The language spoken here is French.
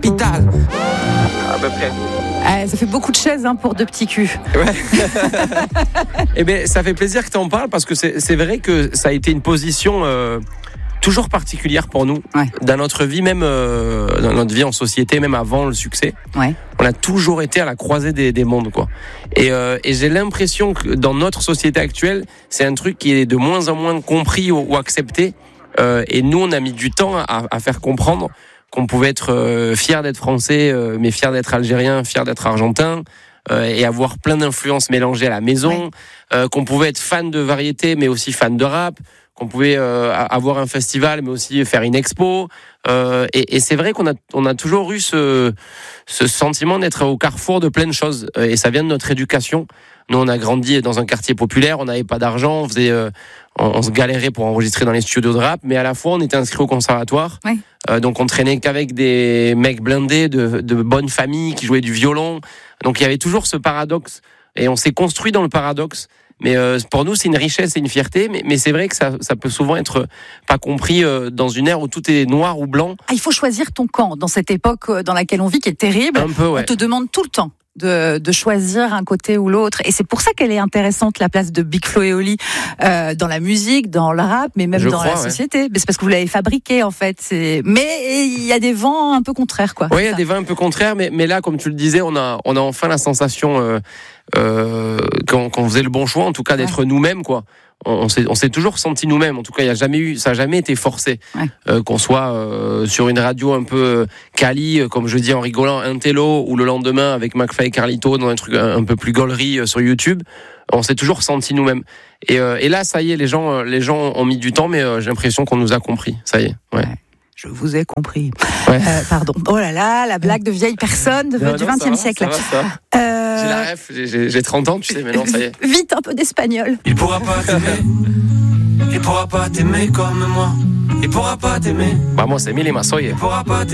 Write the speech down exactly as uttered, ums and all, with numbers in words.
capitale. À peu près. Ah, ça fait beaucoup de chaises hein, pour deux petits culs. Ouais. Eh bien, ça fait plaisir que tu en parles parce que c'est, c'est vrai que ça a été une position euh, toujours particulière pour nous. Ouais. Dans notre vie, même euh, dans notre vie en société, même avant le succès. Ouais. On a toujours été à la croisée des, des mondes, quoi. Et, euh, et j'ai l'impression que dans notre société actuelle, c'est un truc qui est de moins en moins compris ou, ou accepté. Euh, et nous, on a mis du temps à, à faire comprendre qu'on pouvait être euh, fier d'être français, euh, mais fier d'être algérien, fier d'être argentin, euh, et avoir plein d'influences mélangées à la maison, ouais. euh, qu'on pouvait être fan de variété, mais aussi fan de rap, qu'on pouvait euh, avoir un festival, mais aussi faire une expo. Euh, et, et c'est vrai qu'on a, on a toujours eu ce, ce sentiment d'être au carrefour de plein de choses. Et ça vient de notre éducation. Nous, on a grandi dans un quartier populaire, on n'avait pas d'argent, on faisait, euh, on, on se galérait pour enregistrer dans les studios de rap, mais à la fois, on était inscrit au conservatoire. Oui. Euh, donc, on traînait qu'avec des mecs blindés de, de bonnes familles qui jouaient du violon. Donc, il y avait toujours ce paradoxe. Et on s'est construit dans le paradoxe. Mais euh, pour nous, c'est une richesse et une fierté. Mais, mais c'est vrai que ça, ça peut souvent être pas compris euh, dans une ère où tout est noir ou blanc. Ah, il faut choisir ton camp dans cette époque dans laquelle on vit, qui est terrible. Un peu, ouais. On te demande tout le temps de, de choisir un côté ou l'autre. Et c'est pour ça qu'elle est intéressante, la place de Big Flo et Oli, euh, dans la musique, dans le rap, mais même Je dans crois, la ouais. société. Mais c'est parce que vous l'avez fabriqué, en fait. C'est... Mais il y a des vents un peu contraires, quoi. Oui, il y a des vents un peu contraires, mais, mais là, comme tu le disais, on a, on a enfin la sensation euh, euh, qu'on, qu'on faisait le bon choix, en tout cas d'être ouais. nous-mêmes, quoi. On, on, s'est, on s'est toujours senti nous-mêmes. En tout cas, il y a jamais eu, ça n'a jamais été forcé. Ouais. Euh, qu'on soit euh, sur une radio un peu quali, euh, comme je dis en rigolant, un télo, ou le lendemain avec McFly et Carlito dans un truc un, un peu plus gaulerie euh, sur YouTube. On s'est toujours senti nous-mêmes. Et, euh, et là, ça y est, les gens, les gens ont mis du temps, mais euh, j'ai l'impression qu'on nous a compris. Ça y est. Ouais. ouais. Je vous ai compris. Ouais. Euh, pardon. Oh là là, la blague de vieille personne de, non, du vingtième siècle. Ça va, ça va. Euh... J'ai la ref, j'ai, j'ai trente ans, tu sais, mais non, ça y est. Vite, un peu d'espagnol. Il pourra pas t'aimer. Il pourra pas t'aimer comme moi. Il pourra pas t'aimer. Vamos, Emile Masoye. Il pourra pas t'aimer.